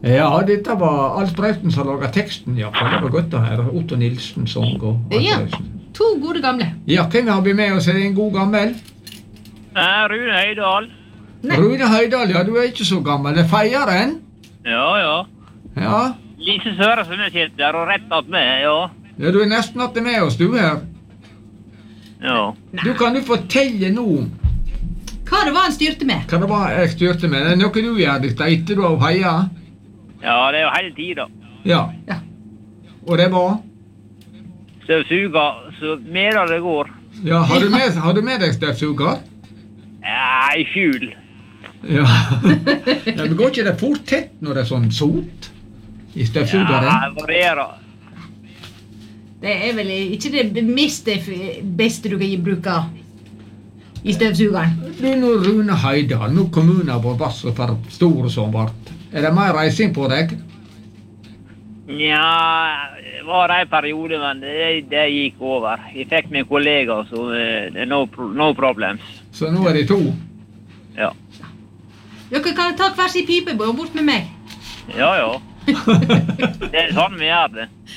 Ja, dette var Alf Brauten som laget teksten, ja, for det var godt å høre. Otto Nilsen sang og Alf Ja, Brauten. 2 gode gamle. Ja, hvem har vi med oss? Er det en god gammel? Rune Høydal. Nei. Rune Høydal, ja, du er ikke så gammel. Det er feieren? Ja, ja. Ja. Lise Søresen er sitt der og rettet med, ja. Ja, du er nesten hatt det med oss, du her. Ja. Du kan jo fortelle nå Hva det var han styrte med? hva det var jeg styrte med. Det er noe du gjør dette etter du har heia? Ja, det er jo hele tiden. Ja. Ja. Og det var? Støvsuger, så mer det går. Ja, har du med deg støvsuger? Ja, i skjul. Ja. Ja, men går ikke det fort tett når det er sånn sot i støvsugeren? Ja, det varierer. Det er vel ikke det beste du kan bruke i støvsugeren. Du, nå Rune Høydal, nå kommunen vår var så for stor som vart. Er det mer reising på deg? Ja, det var en periode, men det gikk over. Jeg fikk min kollega, så det er no problems. Så nå er det 2? Ja. Dere kan ta hver sin pipe og bort med meg. Ja, ja. Det er sånn vi gjør det.